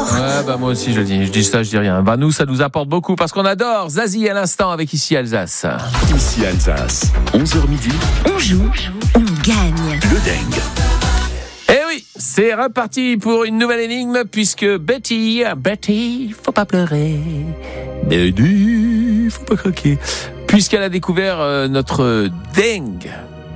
Ouais, bah moi aussi je dis ça, je dis rien. Bah nous, ça nous apporte beaucoup parce qu'on adore Zazie à l'instant avec Ici Alsace. Ici Alsace, 11h midi. On joue, on gagne. Le dingue. Eh oui, c'est reparti pour une nouvelle énigme puisque Betty, faut pas pleurer. Betty, faut pas craquer. Puisqu'elle a découvert notre dingue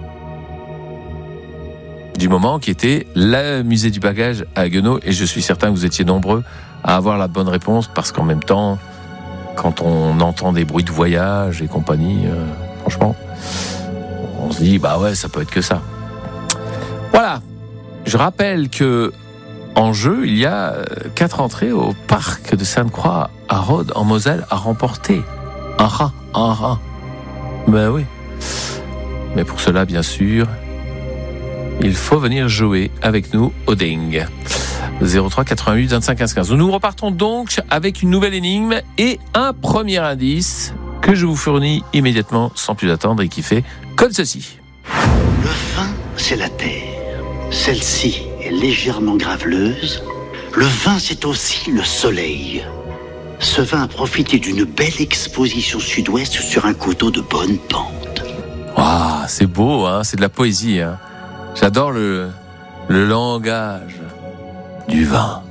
du moment qui était le musée du bagage à Haguenau, et je suis certain que vous étiez nombreux à avoir la bonne réponse parce qu'en même temps, quand on entend des bruits de voyage et compagnie, franchement, on se dit bah ouais, ça peut être que ça. Voilà. Je rappelle que en jeu, il y a 4 entrées au parc de Sainte-Croix à Rhodes, en Moselle, à remporter. Un rat. Ben oui. Mais pour cela, bien sûr, il faut venir jouer avec nous au Ding. 03 88 25 15 15. Nous repartons donc avec une nouvelle énigme et un premier indice que je vous fournis immédiatement sans plus attendre et qui fait comme ceci. Le vin, c'est la terre. Celle-ci est légèrement graveleuse. Le vin, c'est aussi le soleil. Ce vin a profité d'une belle exposition sud-ouest sur un coteau de bonne pente. Waouh, c'est beau, hein, c'est de la poésie. Hein. J'adore le langage du vin.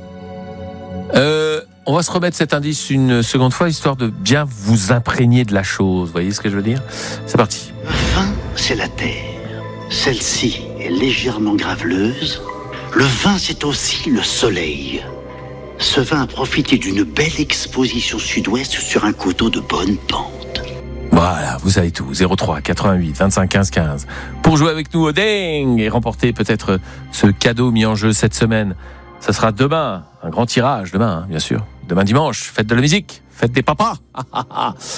On va se remettre cet indice une seconde fois, histoire de bien vous imprégner de la chose. Vous voyez ce que je veux dire ? C'est parti. Le vin, c'est la terre. Celle-ci est légèrement graveleuse. Le vin, c'est aussi le soleil. Ce vin a profité d'une belle exposition sud-ouest sur un coteau de bonne pente. Voilà, vous savez tout. 03 88 25 15 15. Pour jouer avec nous au Ding et remporter peut-être ce cadeau mis en jeu cette semaine. Ça sera demain, un grand tirage demain, hein, bien sûr. Demain dimanche, fête de la musique, fête des papas.